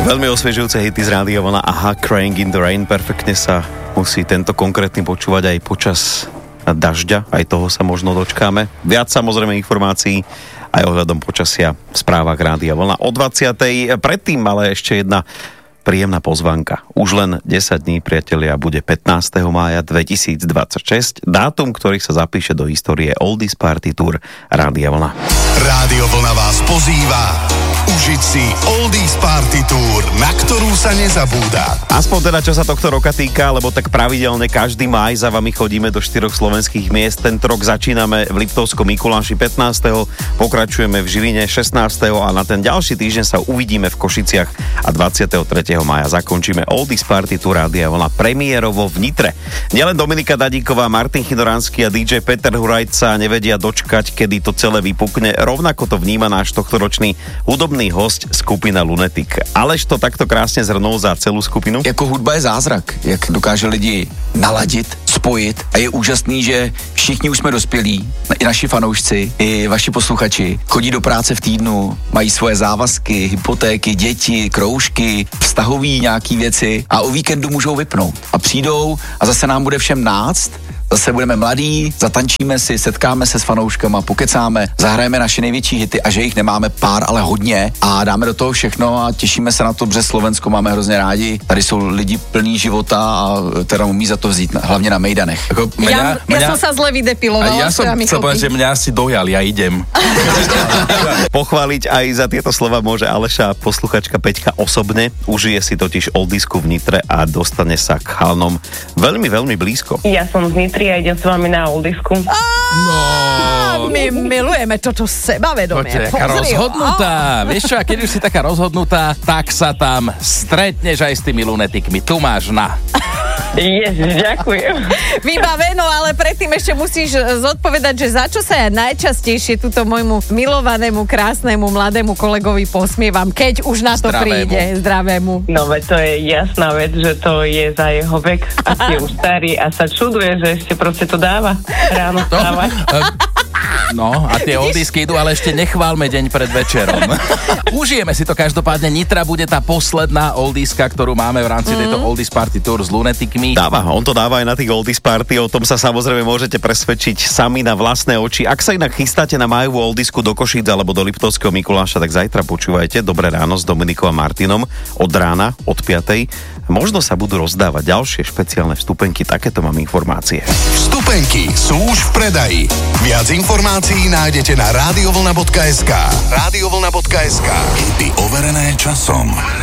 Veľmi osviežujúce hity z Rádia Vlna. Aha, Crying in the Rain. Perfektne sa musí tento konkrétny počúvať aj počas dažďa. Aj toho sa možno dočkáme. Viac samozrejme informácií aj ohľadom počasia v správach Rádia Vlna o 20. Predtým ale ešte jedna príjemná pozvánka. Už len 10 dní, priatelia, bude 15. mája 2026. Dátum, ktorý sa zapíše do histórie Oldies Party Tour Rádia Vlna. Rádio Vlna vás pozýva užiť si Oldies Party Tour, na ktorú sa nezabúda. Aspoň teda, čo sa tohto roka týka, lebo tak pravidelne každý máj za vami chodíme do 4 slovenských miest. Tento rok začíname v Liptovskom Mikuláši 15. Pokračujeme v Žiline 16. a na ten ďalší týždeň sa uvidíme v Košiciach a 23. mája zakončíme Oldies Party Tour Rádia Vlna premiérovo v Nitre. Nielen Dominika Dadíková, Martin Chidoránsky a DJ Peter Hurajt sa nevedia dočkať, kedy to celé vypukne. Rovnako to vníma náš tohtoročný hudobný host skupina Lunatic. Aleš to takto krásne zhrnul za celú skupinu. Jako hudba je zázrak, jak dokáže lidi naladit, spojit a je úžasný, že všichni už jsme dospělí, i naši fanoušci, i vaši posluchači, chodí do práce v týdnu, mají svoje závazky, hypotéky, děti, kroužky, vztahový nějaký věci a o víkendu můžou vypnout. A přijdou a zase nám bude všem náct, zase budeme mladí, zatančíme si, setkáme se s fanouškama, pokecáme, zahrajeme naše největší hity a že jich nemáme pár, ale hodně a dáme do toho všechno a těšíme se na to, protože Slovensko máme hrozně rádi. Tady jsou lidi plní života a teda umí za to vzít, hlavně na mejdanech. Ja som sa zle vydepilovala. Ja som chcel povedať, že mňa si dojal, ja idem. Pochváliť aj za tieto slova môže Aleša posluchačka Peťka osobne. Užije si totiž Oldisku v Nitre a dostane sa k chalnom veľmi, veľmi blízko. Ja som z Nitry a idem s vami na Oldisku. No. My milujeme toto sebavedomie. Poďte, taká rozhodnutá. Vieš čo, a keď už si taká rozhodnutá, tak sa tam stretneš aj s tými lunetikmi. Tu máš na. Ježiš, ďakujem. Vybaveno, ale predtým ešte musíš zodpovedať, že za čo sa ja najčastejšie túto môjmu milovanému, krásnemu, mladému kolegovi posmievam, keď už na to príde. Zdravému. No veď to je jasná vec, že to je za jeho vek a je už starý a sa čuduje, že ešte proste to dáva ráno stávať. No a tie oldisky idú, ale ešte nechválme deň pred večerom. Užijeme si to každopádne. Nitra bude tá posledná oldiska, ktorú máme v rámci tejto Oldies Party Tour s Lunaticmi. Dáva, on to dáva aj na tých Oldies Party, o tom sa samozrejme môžete presvedčiť sami na vlastné oči. Ak sa inak chystáte na majovú oldisku do Košíc alebo do Liptovského Mikuláša, tak zajtra počúvajte Dobré ráno s Dominikou a Martinom od rána, od 5. Možno sa budú rozdávať ďalšie špeciálne vstupenky, takéto mám informácie. Vstupenky sú už v predaji. Viac informácií nájdete na radiovlna.sk. Radiovlna.sk. Hity overené časom.